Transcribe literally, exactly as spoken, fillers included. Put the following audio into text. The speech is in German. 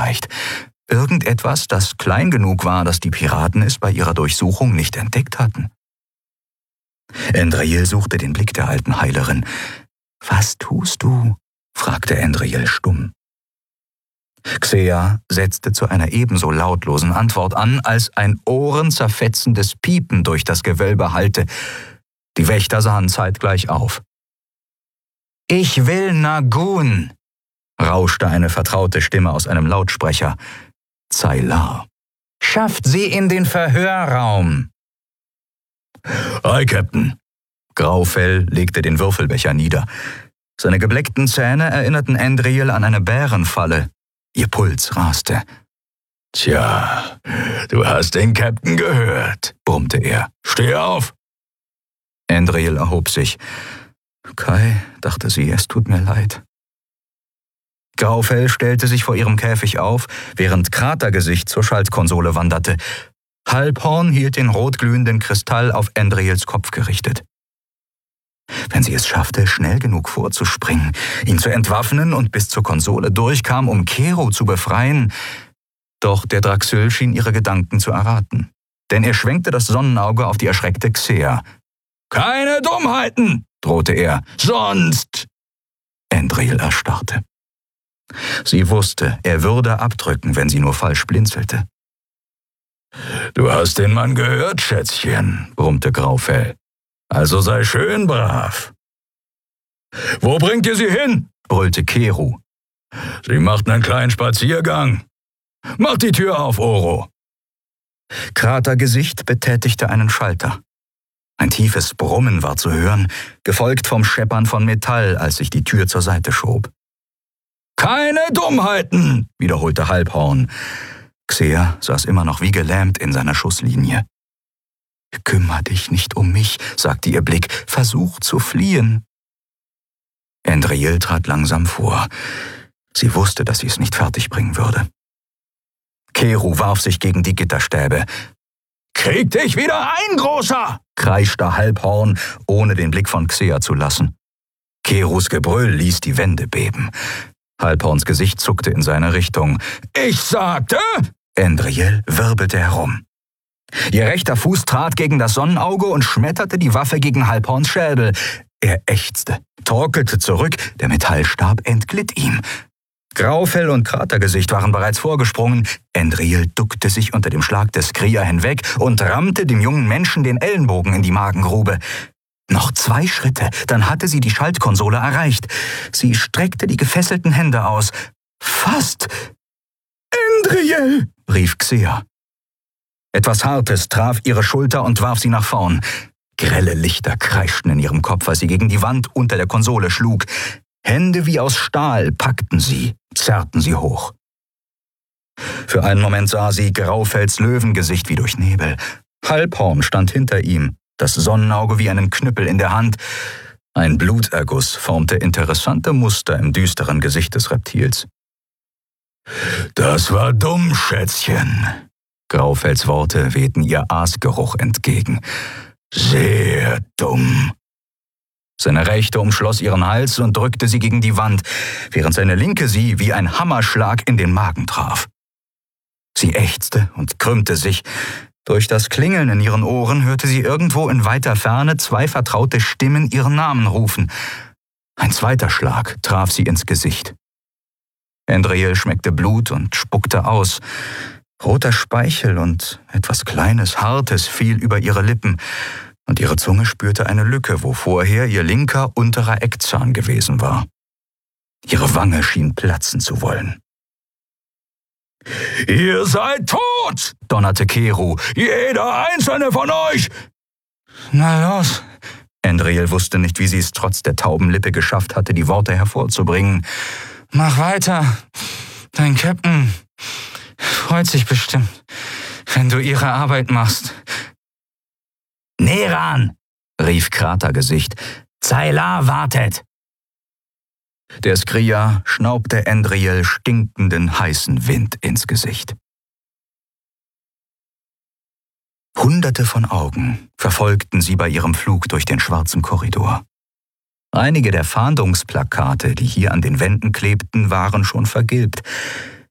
vielleicht. Irgendetwas, das klein genug war, dass die Piraten es bei ihrer Durchsuchung nicht entdeckt hatten. Endriel suchte den Blick der alten Heilerin. »Was tust du?« fragte Endriel stumm. Xea setzte zu einer ebenso lautlosen Antwort an, als ein ohrenzerfetzendes Piepen durch das Gewölbe hallte. Die Wächter sahen zeitgleich auf. »Ich will Nagun«, rauschte eine vertraute Stimme aus einem Lautsprecher. Zaylar. »Schafft sie in den Verhörraum!« »Ei, Captain!« Graufell legte den Würfelbecher nieder. Seine gebleckten Zähne erinnerten Endriel an eine Bärenfalle. Ihr Puls raste. »Tja, du hast den Captain gehört«, brummte er. »Steh auf!« Endriel erhob sich. »Kai«, dachte sie, »es tut mir leid.« Graufell stellte sich vor ihrem Käfig auf, während Kratergesicht zur Schaltkonsole wanderte. Halbhorn hielt den rotglühenden Kristall auf Endriels Kopf gerichtet. Wenn sie es schaffte, schnell genug vorzuspringen, ihn zu entwaffnen und bis zur Konsole durchkam, um Kero zu befreien. Doch der Draxyl schien ihre Gedanken zu erraten. Denn er schwenkte das Sonnenauge auf die erschreckte Xea. »Keine Dummheiten«, drohte er, »sonst...« Endriel erstarrte. Sie wusste, er würde abdrücken, wenn sie nur falsch blinzelte. »Du hast den Mann gehört, Schätzchen«, brummte Graufell. »Also sei schön brav.« »Wo bringt ihr sie hin?« brüllte Kero. »Sie macht einen kleinen Spaziergang. Mach die Tür auf, Oro.« Kratergesicht betätigte einen Schalter. Ein tiefes Brummen war zu hören, gefolgt vom Scheppern von Metall, als sich die Tür zur Seite schob. »Keine Dummheiten«, wiederholte Halbhorn. Xea saß immer noch wie gelähmt in seiner Schusslinie. »Kümmer dich nicht um mich«, sagte ihr Blick, »versuch zu fliehen.« Endriel trat langsam vor. Sie wusste, dass sie es nicht fertigbringen würde. Kero warf sich gegen die Gitterstäbe. »Krieg dich wieder ein, Großer«, kreischte Halbhorn, ohne den Blick von Xea zu lassen. Keros Gebrüll ließ die Wände beben. Halbhorns Gesicht zuckte in seine Richtung. »Ich sagte...« Endriel wirbelte herum. Ihr rechter Fuß trat gegen das Sonnenauge und schmetterte die Waffe gegen Halbhorns Schädel. Er ächzte, torkelte zurück, der Metallstab entglitt ihm. Graufell und Kratergesicht waren bereits vorgesprungen. Endriel duckte sich unter dem Schlag des Kria hinweg und rammte dem jungen Menschen den Ellenbogen in die Magengrube. Noch zwei Schritte, dann hatte sie die Schaltkonsole erreicht. Sie streckte die gefesselten Hände aus. »Fast! Endriel«, rief Xea. Etwas Hartes traf ihre Schulter und warf sie nach vorn. Grelle Lichter kreischten in ihrem Kopf, als sie gegen die Wand unter der Konsole schlug. Hände wie aus Stahl packten sie, zerrten sie hoch. Für einen Moment sah sie Graufells Löwengesicht wie durch Nebel. Halbhorn stand hinter ihm, das Sonnenauge wie einen Knüppel in der Hand. Ein Bluterguss formte interessante Muster im düsteren Gesicht des Reptils. »Das war dumm, Schätzchen.« Graufells Worte wehten ihr Aasgeruch entgegen. »Sehr dumm.« Seine rechte umschloss ihren Hals und drückte sie gegen die Wand, während seine linke sie wie ein Hammerschlag in den Magen traf. Sie ächzte und krümmte sich. Durch das Klingeln in ihren Ohren hörte sie irgendwo in weiter Ferne zwei vertraute Stimmen ihren Namen rufen. Ein zweiter Schlag traf sie ins Gesicht. Endriel schmeckte Blut und spuckte aus. Roter Speichel und etwas Kleines, Hartes fiel über ihre Lippen, und ihre Zunge spürte eine Lücke, wo vorher ihr linker unterer Eckzahn gewesen war. Ihre Wange schien platzen zu wollen. »Ihr seid tot«, donnerte Kero, »jeder einzelne von euch!« »Na los!« Endriel wusste nicht, wie sie es trotz der tauben Lippe geschafft hatte, die Worte hervorzubringen. »Mach weiter. Dein Captain freut sich bestimmt, wenn du ihre Arbeit machst.« »Neran«, rief Kratergesicht, »Zaylar wartet!« Der Skria schnaubte Endriel stinkenden, heißen Wind ins Gesicht. Hunderte von Augen verfolgten sie bei ihrem Flug durch den schwarzen Korridor. Einige der Fahndungsplakate, die hier an den Wänden klebten, waren schon vergilbt.